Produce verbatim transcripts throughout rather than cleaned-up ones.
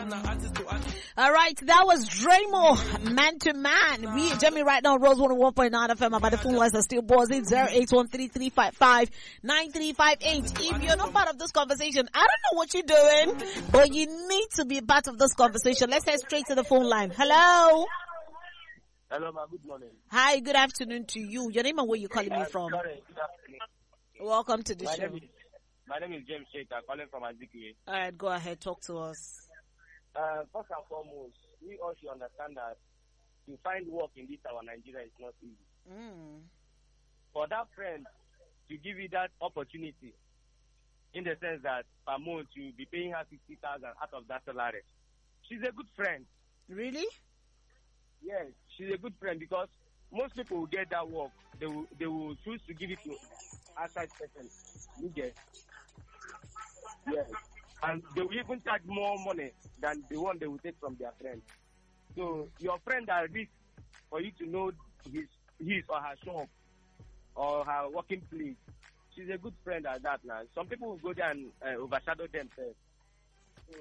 All right, that was Dramo, Man to Man. We, Jimmy, right now, Rose one oh one point nine F M, about the phone lines are still buzzing, zero eight one three three five five nine three five eight. If you're not part of this conversation, I don't know what you're doing, but you need to be part of this conversation. Let's head straight to the phone line. Hello? Hello, ma. Good morning. Hi, good afternoon to you. Your name and where you calling me from? Sorry, good afternoon. Welcome to the My show. name is, my name is James Sheikh. I'm calling from Azikiwe. All right, go ahead, talk to us. Uh, first and foremost, we all should understand that to find work in this our Nigeria is not easy. Mm. For that friend to give you that opportunity, in the sense that per month you'll be paying her fifty thousand out of that salary, she's a good friend. Really? Yes, she's a good friend because most people will get that work. They will, they will choose to give it to outside person. You get? Yes. And they will even charge more money than the one they will take from their friend. So your friend that risk for you to know his his or her shop or her working place, she's a good friend at that now. Some people will go there and uh, overshadow themselves. So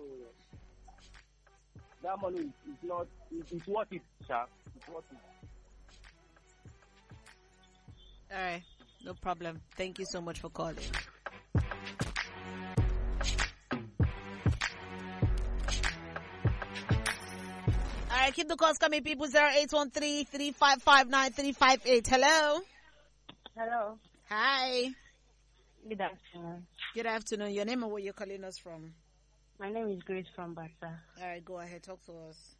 that money is, is not, it, it's worth it, sir. It's worth it. All right, no problem. Thank you so much for calling. All right, keep the calls coming, people. zero eight one three three five five nine three five eight. Hello? Hello. Hi. Good afternoon. Good afternoon. Your name and where you're calling us from? My name is Grace from Basa. All right, go ahead. Talk to us.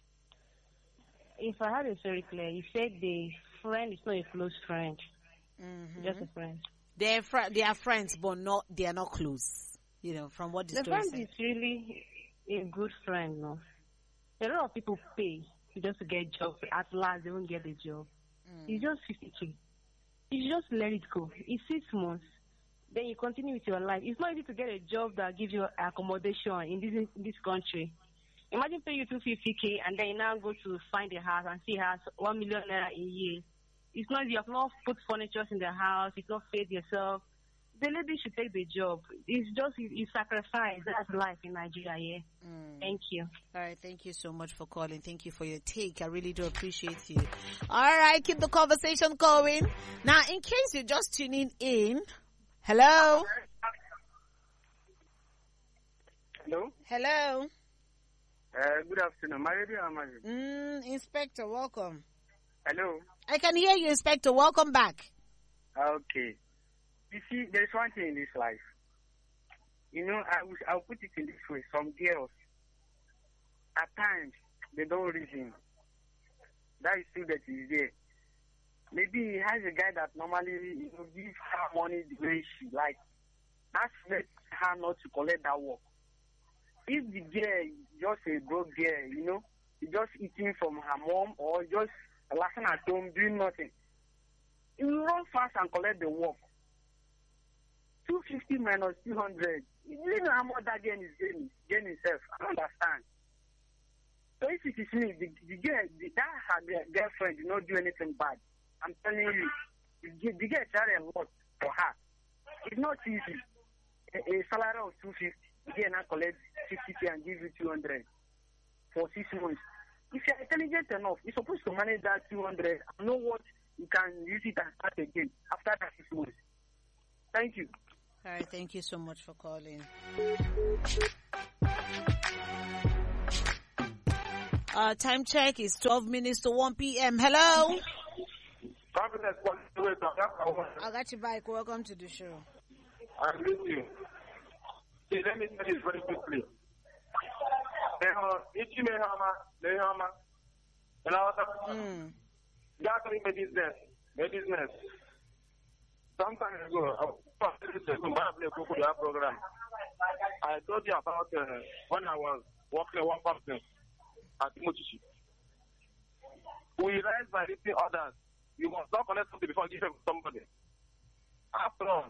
If I had it very clear, you said the friend is not a close friend. Mm-hmm. Just a friend. They're fr- they are friends, but not they are not close. You know, from what the, the story friend said. is really a good friend, no? A lot of people pay just to get a job. At last, they won't get a job. Mm. It's just fifty K. You just let it go. It's six months. Then you continue with your life. It's not easy to get a job that gives you accommodation in this in this country. Imagine paying you two hundred fifty K and then you now go to find a house and see a house one million naira a year. It's not, you have not put furniture in the house. You've not fed yourself. The lady should take the job. It's just, you, you sacrifice. That's life in Nigeria, yeah. Mm. Thank you. All right. Thank you so much for calling. Thank you for your take. I really do appreciate you. All right. Keep the conversation going. Now, in case you're just tuning in, hello? Hello? Hello? Uh, good afternoon. My radio Amazon. Mm, Inspector, welcome. Hello? I can hear you, Inspector. Welcome back. Okay. You see, there's one thing in this life. You know, I will, I'll put it in this way. Some girls, at times, they don't reason. That is true that is there. Maybe he has a guy that normally, you know, give her money the way she likes. That's makes her not to collect that work. If the girl is just a broke girl, you know, she just eating from her mom or just laughing at home, doing nothing, you will run fast and collect the work. two fifty minus two hundred. You know how much that girl is getting, getting himself. I don't understand. So if it is me, the, the girl, the, that her girlfriend did not do anything bad. I'm telling you, the, the girl tried a lot for her. It's not easy. A, a salary of two fifty, the girl now collect fifty K and give you two hundred for six months. If you're intelligent enough, you're supposed to manage that two hundred and know what you can use it and start again after that six months. Thank you. All right, thank you so much for calling. Uh, time check is twelve minutes to one p.m. Hello? I got your bike. Welcome to the show. I greet you. See, let me say this very quickly. Mm. That's my business. My business. Some time ago, I was program. I told you about uh, when I was working one company at Mochishi. We realized by reading others, you must not connect something before giving to somebody. After all,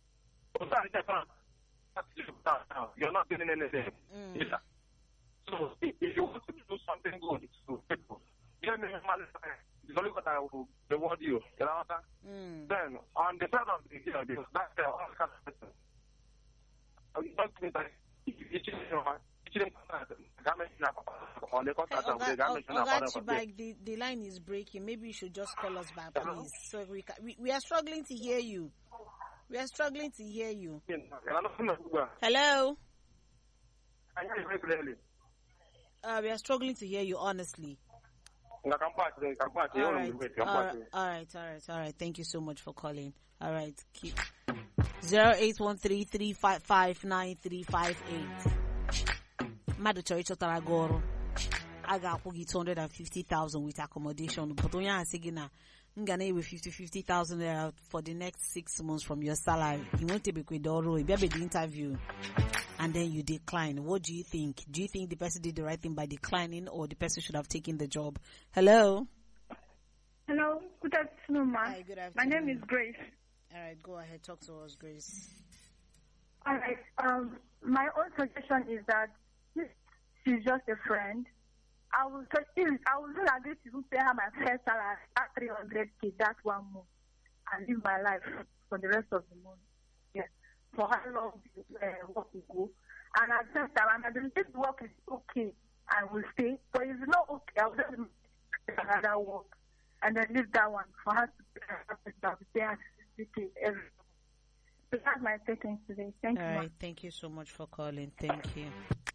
you're not doing anything. Mm. Yeah. So if you want to do something good to people, it's only what I will reward you. You know what I'm mm. Then, on the side of the year, because that's the other kind of person. I will talk to me that if you Chibike, the, the line is breaking. Maybe you should just call us back, please. So we, can, we we are struggling to hear you. We are struggling to hear you. Hello. Uh, we are struggling to hear you, honestly. All right, all right, all right, all right, all right. Thank you so much for calling. All right, keep zero eight one three three five five nine three five eight. Madu Choricho Taragoro. I got two hundred and fifty thousand with accommodation, but when you're saying na, I'm gonna with fifty fifty thousand there for the next six months from your salary. You want to be with Doro, you be the interview, and then you decline. What do you think? Do you think the person did the right thing by declining, or the person should have taken the job? Hello. Hello. Good afternoon, ma. Hi, good afternoon. My name is Grace. All right, go ahead. Talk to us, Grace. All right. Um, my own suggestion is that if she's just a friend, I will if I will not agree to pay her my first salary at three hundred k that one month and live my life for the rest of the month. Yes. For how long uh, work will go. And at the same time, I believe this work is okay, I will stay. But if it's not okay, I will just make another work and then leave that one for her to pay her pay her every month. So that's my second today. Thank All you. All right. Ma. Thank you so much for calling. Thank you.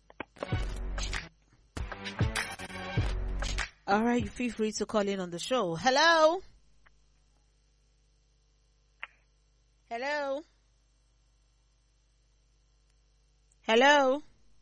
All right, you feel free to call in on the show. Hello? Hello? Hello?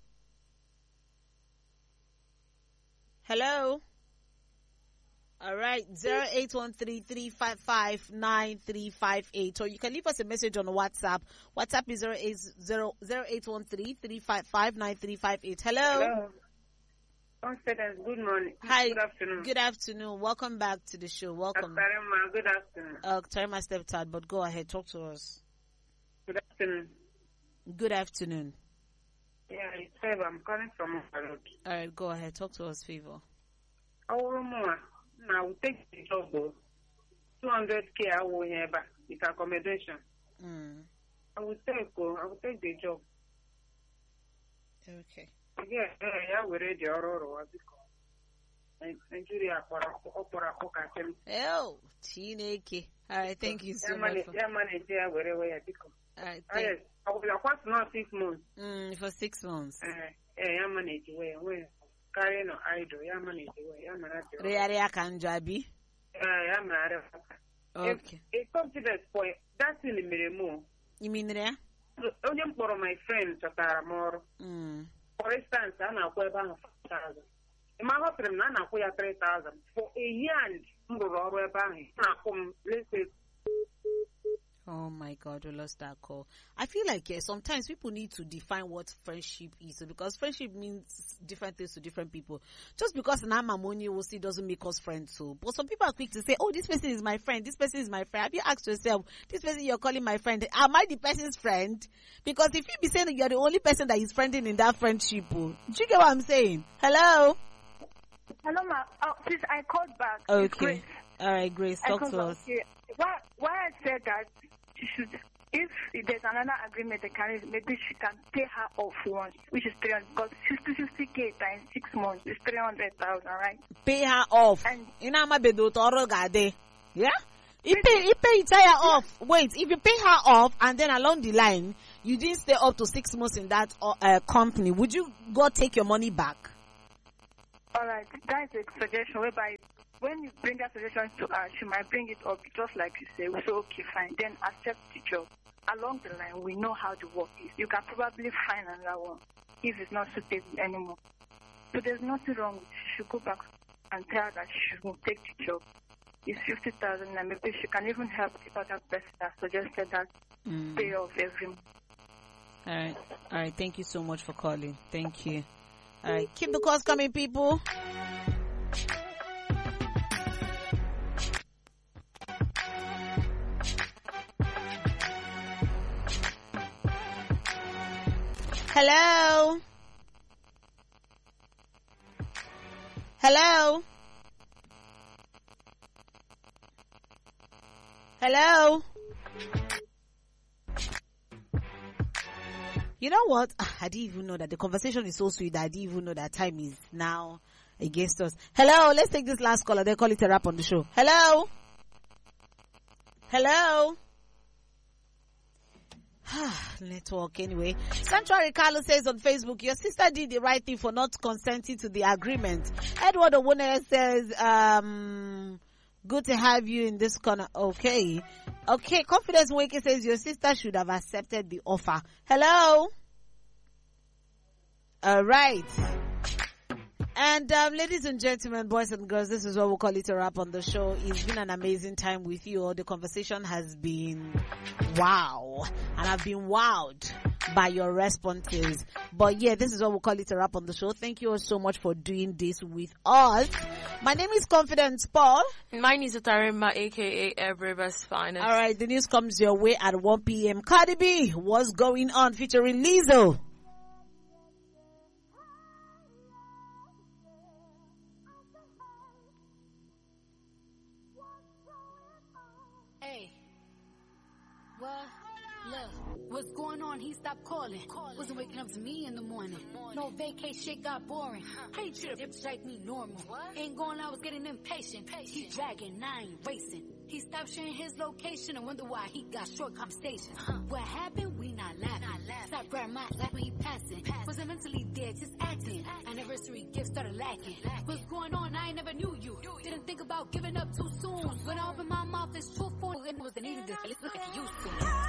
Hello? All right, zero eight one three three five five nine three five eight, or you can leave us a message on WhatsApp. WhatsApp is zero eight zero zero eight one three three five five nine three five eight. Hello? Hello. Good morning. Hi. Good afternoon. Good afternoon. Welcome back to the show. Welcome. Akarema, good afternoon. Uh, sorry, my stepdad, but go ahead. Talk to us. Good afternoon. Good afternoon. Yeah, it's Favor. I'm calling from Road. All right, go ahead. Talk to us, Favor. Our more. Now, we take the job, though. two hundred k I will have with accommodation. Mm. I will take, oh, I will take the job. Okay. Yeah, yeah, we're ready. Nigeria, Oh, Chineke. All right, thank you so much. For... Yeah, man, yeah, wherever you All right, Oh, yes. I will have not six months. Mm, for six months. Uh, yeah, manage way. Carry no idol. Yeah, manage way. Yeah, manage. Rea Kanjabi. Yeah, manage. Okay. A confidence point. That's in the minimum. You mean there? Only for my friends that are more. Mm. For instance, I'm not going to five thousand. In my husband, I'm not going to three thousand. For a year, I'm going to buy. Let's say. Oh my God, we lost that call. I feel like yeah, sometimes people need to define what friendship is, because friendship means different things to different people. Just because Nama Money will see doesn't make us friends. So, but some people are quick to say, "Oh, this person is my friend. This person is my friend." Have you asked yourself, "This person you're calling my friend, am I the person's friend?" Because if you be saying that you're the only person that is friending in that friendship, oh, do you get what I'm saying? Hello. Hello, ma. Oh, please, I called back. Okay. All right, Grace, talk to us. Okay. Why, why I said that she should, if there's another agreement, they can, maybe she can pay her off once, which is three hundred, because fifty fifty k times six months is three hundred thousand, right? Pay her off. And Inama bedo toro gade. Yeah? You pay, you pay entire off. Wait, if you pay her off and then along the line, you didn't stay up to six months in that uh, company, would you go take your money back? All right, that's a suggestion whereby when you bring that suggestion to her, she might bring it up just like you say. We say, okay, fine, then accept the job. Along the line, we know how the work is. You can probably find another one if it's not suitable anymore. So there's nothing wrong with it. She should go back and tell her that she will take the job. It's fifty thousand, and maybe she can even help the other person that suggested that Mm. pay off every month. All right. All right. Thank you so much for calling. Thank you. All right. Keep the calls coming, people. Hello. Hello. Hello. You know what? I didn't even know that the conversation is so sweet that I didn't even know that time is now against us. Hello, let's take this last caller. They call it a wrap on the show. Hello? Hello? Network anyway. Sanctuary Carlos says on Facebook, your sister did the right thing for not consenting to the agreement. Edward Owone says, um, good to have you in this corner. Okay. Okay. Confidence Wake says your sister should have accepted the offer. Hello? All right. And um, ladies and gentlemen, boys and girls, this is what we'll call it a wrap on the show. It's been an amazing time with you all. The conversation has been wow. And I've been wowed by your responses. But yeah, this is what we'll call it a wrap on the show. Thank you all so much for doing this with us. My name is Confidence Paul. Mine is Utarima, aka Everybody's Finest. All right, the news comes your way at one p.m. Cardi B, what's going on, featuring Lizzo. What's going on? He stopped calling. calling. Wasn't waking up to me in the morning. morning. No vacation shit got boring. Huh. I ain't trip, it's like me normal. What? Ain't going, I was getting impatient. Patient. He dragging, I ain't racing. He stopped sharing his location and wonder why he got short conversation. Huh. What happened? We not laughing. Not laughing. Stop grabbing my like when he passing. passing. Wasn't mentally dead, just acting. Just acting. Anniversary gift started lacking. lacking. What's going on? I ain't never knew you. Knew Didn't you. think about giving up too soon. Too when I opened my mouth, it's truthful. It was the needed. It look like you used to.